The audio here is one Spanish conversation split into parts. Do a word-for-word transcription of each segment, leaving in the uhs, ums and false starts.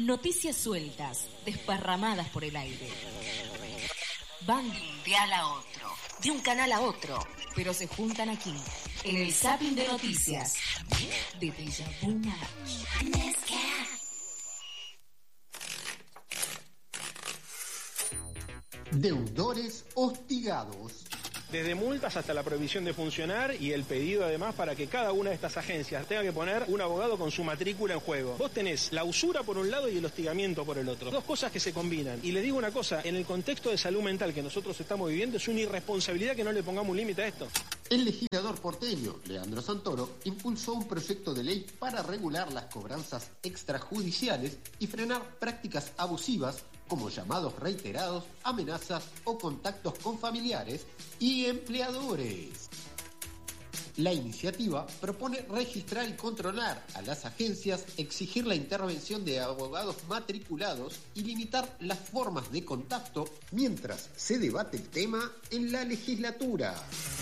Noticias sueltas, desparramadas por el aire. Van de un dial a otro, de un canal a otro, pero se juntan aquí, en el zapping de noticias de Deja Vu Match. Deudores hostigados. Desde multas hasta la prohibición de funcionar y el pedido además para que cada una de estas agencias tenga que poner un abogado con su matrícula en juego. Vos tenés la usura por un lado y el hostigamiento por el otro. Dos cosas que se combinan. Y les digo una cosa, en el contexto de salud mental que nosotros estamos viviendo es una irresponsabilidad que no le pongamos un límite a esto. El legislador porteño, Leandro Santoro, impulsó un proyecto de ley para regular las cobranzas extrajudiciales y frenar prácticas abusivas como llamados reiterados, amenazas o contactos con familiares y empleadores. La iniciativa propone registrar y controlar a las agencias, exigir la intervención de abogados matriculados y limitar las formas de contacto mientras se debate el tema en la legislatura.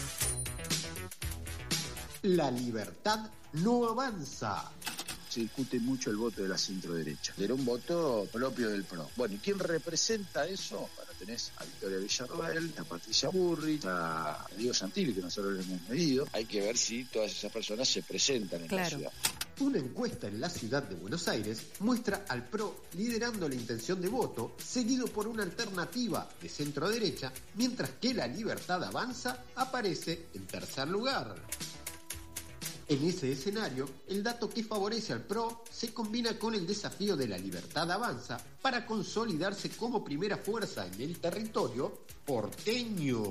La libertad no avanza. Se discute mucho el voto de la centro-derecha. Era un voto propio del P R O. Bueno, ¿y quién representa eso? Bueno, tenés a Victoria Villarroel, a Patricia Burrich, a Diego Santilli, que nosotros lo hemos medido. Hay que ver si todas esas personas se presentan en claro. la ciudad. Una encuesta en la ciudad de Buenos Aires muestra al P R O liderando la intención de voto, seguido por una alternativa de centro-derecha, mientras que la Libertad Avanza aparece en tercer lugar. En ese escenario, el dato que favorece al P R O se combina con el desafío de la Libertad Avanza para consolidarse como primera fuerza en el territorio porteño.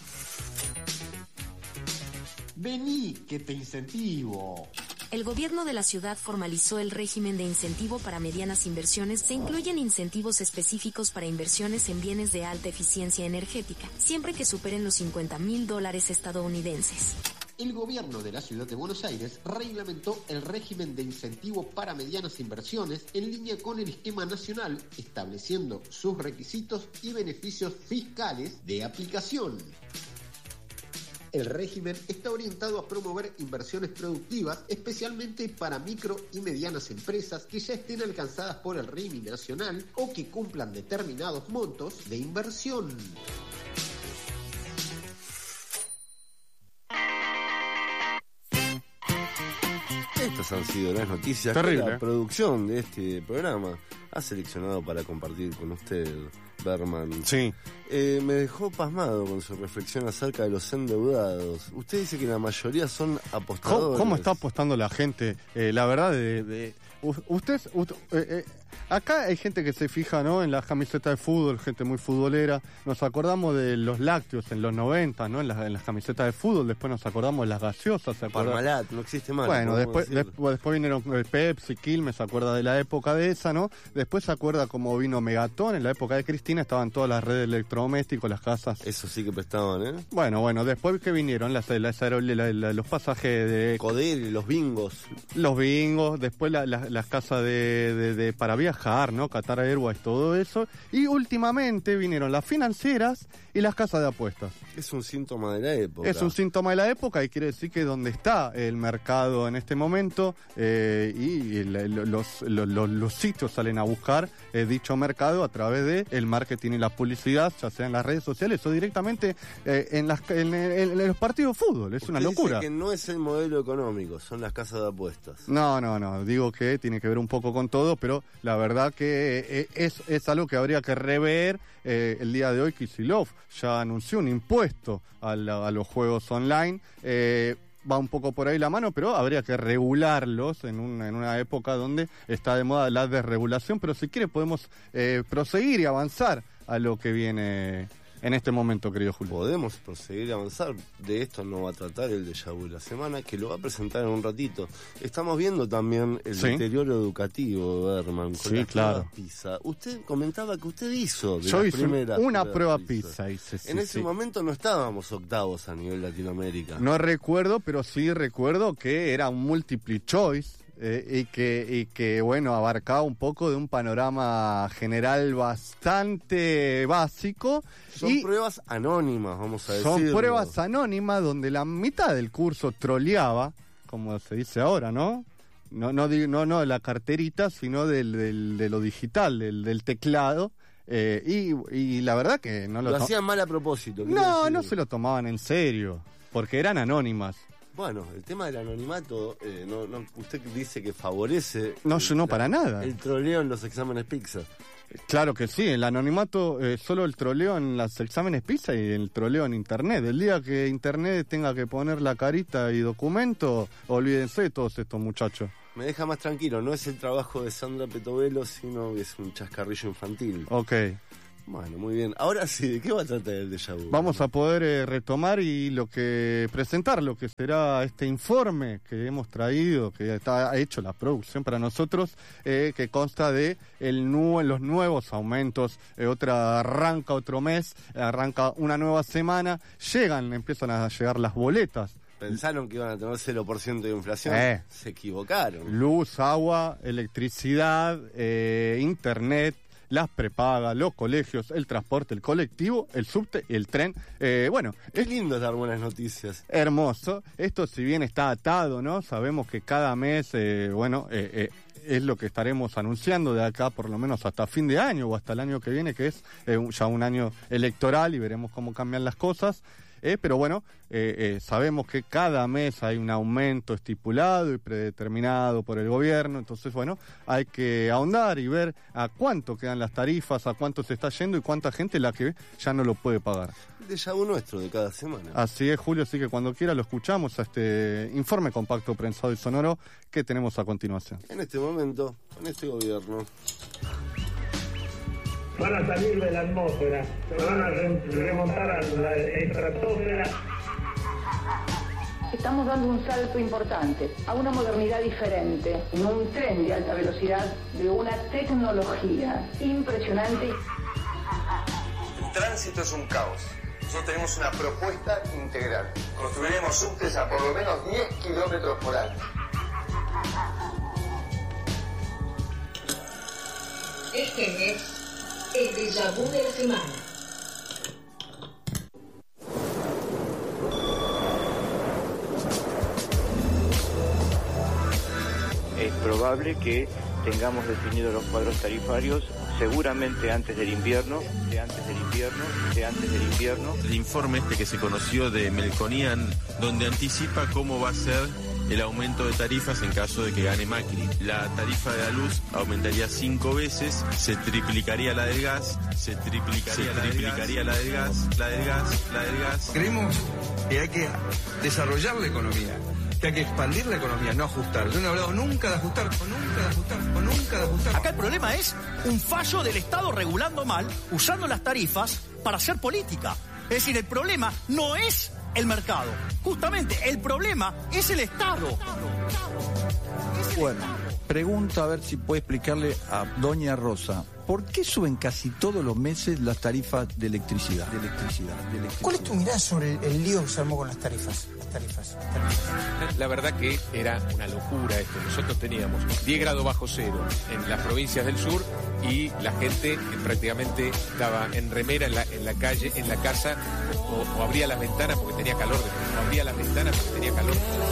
Vení, que te incentivo. El gobierno de la ciudad formalizó el régimen de incentivo para medianas inversiones. Se incluyen incentivos específicos para inversiones en bienes de alta eficiencia energética, siempre que superen los cincuenta mil dólares estadounidenses. El gobierno de la ciudad de Buenos Aires reglamentó el régimen de incentivo para medianas inversiones en línea con el esquema nacional, estableciendo sus requisitos y beneficios fiscales de aplicación. El régimen está orientado a promover inversiones productivas, especialmente para micro y medianas empresas que ya estén alcanzadas por el R I M I nacional o que cumplan determinados montos de inversión. Estas han sido las noticias Terrible. que la producción de este programa ha seleccionado para compartir con usted, Berman. Sí. Eh, me dejó pasmado con su reflexión acerca de los endeudados. Usted dice que la mayoría son apostadores. ¿Cómo, cómo está apostando la gente? Eh, la verdad, de, de usted, usted eh, eh, acá hay gente que se fija, ¿no?, en las camisetas de fútbol, gente muy futbolera. Nos acordamos de los lácteos en los noventa, ¿no?, en las, en las camisetas de fútbol. Después nos acordamos de las gaseosas. ¿se acuerda? Parmalat, no existe más. Bueno, después, después, después vinieron el Pepsi, Quilmes, se acuerda de la época de esa, ¿no? Después se acuerda cómo vino Megatón, en la época de Cristina estaban todas las redes electrodomésticos, las casas. Eso sí que prestaban, ¿eh? Bueno, bueno, después que vinieron las, las aerol- la, la, los pasajes de... Codel, los bingos. Los bingos, después la, la, las casas de, de, de para viajar, ¿no? Qatar Airways, todo eso. Y últimamente vinieron las financieras y las casas de apuestas. Es un síntoma de la época. Es un síntoma de la época y quiere decir que donde está el mercado en este momento eh, y el, los, los, los, los sitios salen a buscar eh, dicho mercado a través de el marketing y la publicidad, ya sea en las redes sociales o directamente eh, en, las, en, en, en los partidos de fútbol. Es Usted una locura. dice que no es el modelo económico, son las casas de apuestas. No, no, no, digo que tiene que ver un poco con todo, pero la verdad que eh, es, es algo que habría que rever. Eh, el día de hoy Kicillof ya anunció un impuesto a, la, a los juegos online. Eh, va un poco por ahí la mano, pero habría que regularlos en una, en una época donde está de moda la desregulación, pero si quiere podemos eh, proseguir y avanzar a lo que viene en este momento, querido Julio. Podemos proseguir y avanzar. De esto no va a tratar el Deja Vu de la semana, que lo va a presentar en un ratito. Estamos viendo también el ¿Sí? deterioro educativo, Berman, con Sí, la claro. prueba PISA. Usted comentaba que usted hizo de Yo las hice primeras una pruebas prueba PISA. PISA, hice, sí, en ese sí. momento no estábamos octavos a nivel Latinoamérica. No recuerdo, pero sí recuerdo que era un multiple choice. Eh, y que y que bueno, abarcaba un poco de un panorama general bastante básico. Son y pruebas anónimas, vamos a decir. son pruebas anónimas donde la mitad del curso troleaba, como se dice ahora, ¿no? no no no, no de la carterita, sino del, del, de lo digital, del, del teclado. Eh, y, y la verdad que no lo... Lo hacían mal a propósito. No, decir? no se lo tomaban en serio, porque eran anónimas. Bueno, el tema del anonimato, eh, no, no, usted dice que favorece... No, el, yo no la, para nada. El troleo en los exámenes PISA. Claro que sí, el anonimato, eh, solo el troleo en los exámenes PISA y el troleo en Internet. El día que Internet tenga que poner la carita y documento, olvídense de todos estos muchachos. Me deja más tranquilo, no es el trabajo de Sandra Petovelo, sino que es un chascarrillo infantil. Ok. Bueno, muy bien. Ahora sí, ¿de qué va a tratar el déjà vu? Vamos a poder eh, retomar y lo que presentar lo que será este informe que hemos traído, que está hecho la producción para nosotros, eh, que consta de el nu los nuevos aumentos. Eh, otra arranca otro mes, arranca una nueva semana, llegan, empiezan a llegar las boletas. Pensaron que iban a tener cero por ciento de inflación. Eh. Se equivocaron. Luz, agua, electricidad, eh, internet, las prepagas, los colegios, el transporte, el colectivo, el subte, el tren. Eh, bueno, Qué lindo es dar buenas noticias. Hermoso. Esto, si bien está atado, ¿no? Sabemos que cada mes, eh, bueno, eh, eh, es lo que estaremos anunciando de acá por lo menos hasta fin de año o hasta el año que viene, que es eh, ya un año electoral y veremos cómo cambian las cosas. Eh, pero bueno, eh, eh, sabemos que cada mes hay un aumento estipulado y predeterminado por el gobierno, entonces bueno, hay que ahondar y ver a cuánto quedan las tarifas, a cuánto se está yendo y cuánta gente la que ya no lo puede pagar. El déjà vu nuestro de cada semana. Así es, Julio, así que cuando quiera lo escuchamos a este informe compacto prensado y sonoro que tenemos a continuación. En este momento, con este gobierno... Van a salir de la atmósfera, se van a remontar a la estratosfera. Estamos dando un salto importante a una modernidad diferente, en un tren de alta velocidad de una tecnología impresionante. El tránsito es un caos. Nosotros tenemos una propuesta integral. Construiremos subtes a por lo menos diez kilómetros por año. Este es el déjà vu de la semana. Es probable que tengamos definidos los cuadros tarifarios seguramente antes del invierno, de antes del invierno, de antes del invierno. El informe este que se conoció de Melconian, donde anticipa cómo va a ser el aumento de tarifas en caso de que gane Macri. La tarifa de la luz aumentaría cinco veces, se triplicaría la del gas, se triplicaría, se la, triplicaría del la del gas, la del gas, la del gas. Creemos que hay que desarrollar la economía, que hay que expandir la economía, no ajustar. Yo no he hablado nunca de ajustar, o nunca de ajustar, o nunca de ajustar. Acá el problema es un fallo del Estado regulando mal, usando las tarifas para hacer política. Es decir, el problema no es el mercado. Justamente, el problema es el Estado. Bueno, pregunto a ver si puede explicarle a doña Rosa, ¿por qué suben casi todos los meses las tarifas de electricidad? De electricidad, de electricidad. ¿Cuál es tu mirada sobre el, el lío que se armó con las tarifas? Tarifas, tarifas. La verdad que era una locura esto. Nosotros teníamos diez grados bajo cero en las provincias del sur y la gente prácticamente estaba en remera en la, en la calle, en la casa, o, o abría las ventanas porque tenía calor, o abría las ventanas porque tenía calor.